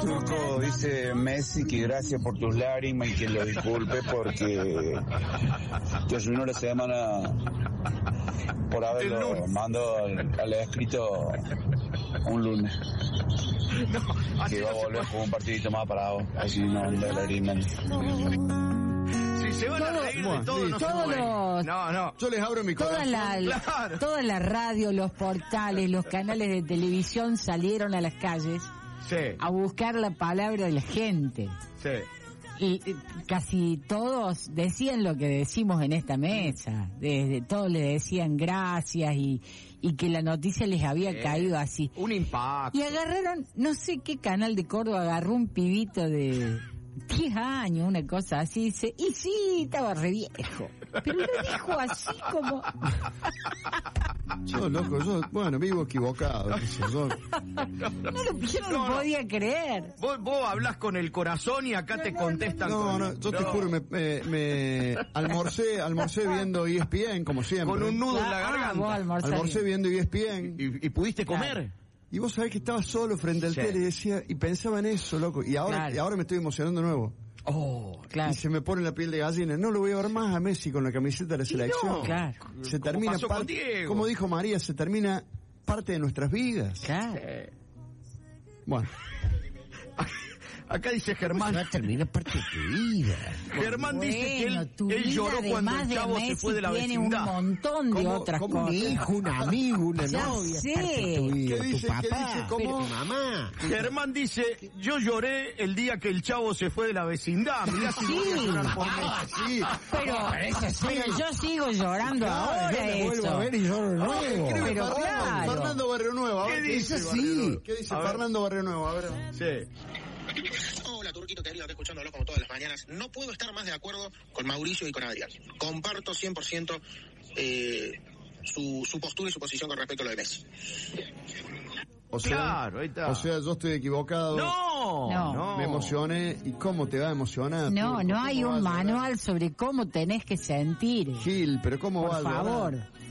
Turco dice Messi que gracias por tus lágrimas y que lo disculpe porque te ayunó la semana por haberlo mandado al escrito un lunes. No, que va a volver con un partidito más parado, así no le lagrimen. Si se van a reír de todo, no se mueren. No. Yo les abro mi corazón. Toda la radio, los portales, los canales de televisión salieron a las calles a buscar la palabra de la gente. Sí. Y casi todos decían lo que decimos en esta mesa. Todos le decían gracias y que la noticia les había caído así. Un impacto. Y agarraron, no sé qué canal de Córdoba agarró un pibito de 10 años, una cosa así, dice, y sí, estaba re viejo. Pero lo dijo así como... Yo vivo equivocado. Yo no lo podía creer. Vos hablás con el corazón y acá te contestan. Yo te juro, me almorcé viendo ESPN, como siempre. Con un nudo en la garganta. Almorcé viendo ESPN. ¿Y pudiste comer? Y vos sabés que estaba solo frente al tele y decía, y pensaba en eso, loco. Y ahora me estoy emocionando de nuevo. Claro. Y se me pone la piel de gallina. No lo voy a ver más a Messi con la camiseta de la selección. No, claro. Se termina como dijo María, se termina parte de nuestras vidas. Claro. Bueno. Acá dice Germán. Va a terminar parte de tu vida. Germán dice que él lloró cuando el chavo se fue de la vecindad. Tiene un montón de otras cosas. Un hijo, un amigo, una novia. Sí. ¿Qué dice? Tu papá, ¿Qué dice? ¿Cómo? Tu mamá. Germán dice, yo lloré el día que el chavo se fue de la vecindad. Mirá si voy a llorar por Messi. Pero yo sigo llorando ahora yo vuelvo a ver y lloro nuevo. Pero claro. Fernando Barrio Nuevo. ¿Qué dice? ¿Qué dice Fernando Barrio Nuevo? A ver. Sí. Hola, Turquito querido, acá escuchándolo como todas las mañanas. No puedo estar más de acuerdo con Mauricio y con Adrián. Comparto 100% su postura y su posición con respecto a lo de Messi. Claro, ahí está. O sea, yo estoy equivocado. No. Me emocioné. ¿Y cómo te va a emocionar? No hay un manual sobre cómo tenés que sentir. Gil, pero ¿cómo va a Por favor.